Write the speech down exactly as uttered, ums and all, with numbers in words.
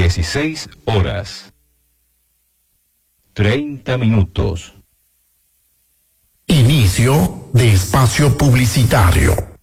dieciséis horas. treinta minutos. Inicio de espacio publicitario.